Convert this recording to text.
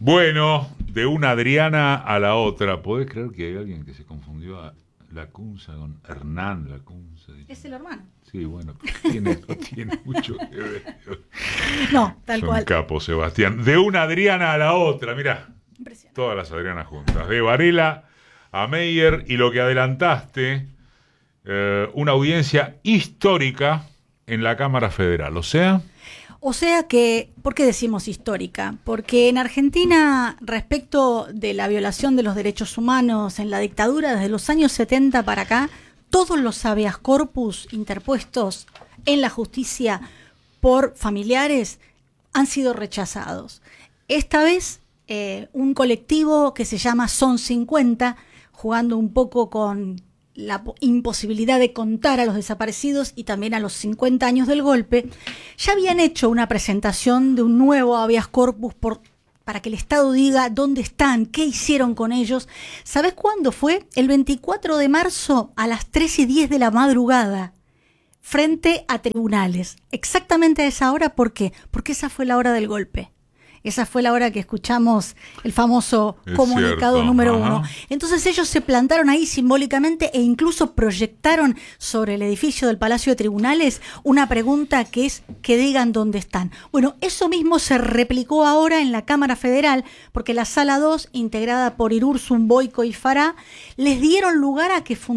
Bueno, de una Adriana a la otra. ¿Podés creer que hay alguien que se confundió a Lacunza con Hernán Lacunza? Es el hermano. Sí, bueno, no tiene mucho que ver. No, tal Es cual. un capo, Sebastián. De una Adriana a la otra, mirá. Impresionante. Todas las Adrianas juntas. De Varela a Meyer, y lo que adelantaste, una audiencia histórica en la Cámara Federal. O sea que, ¿por qué decimos histórica? Porque en Argentina, respecto de la violación de los derechos humanos en la dictadura desde los años 70 para acá, todos los habeas corpus interpuestos en la justicia por familiares han sido rechazados. Esta vez, un colectivo que se llama Son 50, jugando un poco con la imposibilidad de contar a los desaparecidos y también a los 50 años del golpe, ya habían hecho una presentación de un nuevo habeas corpus para que el Estado diga dónde están, qué hicieron con ellos. ¿Sabés cuándo fue? El 24 de marzo a las 3:10 de la madrugada, frente a tribunales. Exactamente a esa hora, ¿por qué? Porque esa fue la hora del golpe. Esa fue la hora que escuchamos el famoso comunicado número 1. Entonces ellos se plantaron ahí simbólicamente e incluso proyectaron sobre el edificio del Palacio de Tribunales una pregunta que es que digan dónde están. Bueno, eso mismo se replicó ahora en la Cámara Federal, porque la Sala 2, integrada por Irurzun, Boyko y Farah, les dieron lugar a que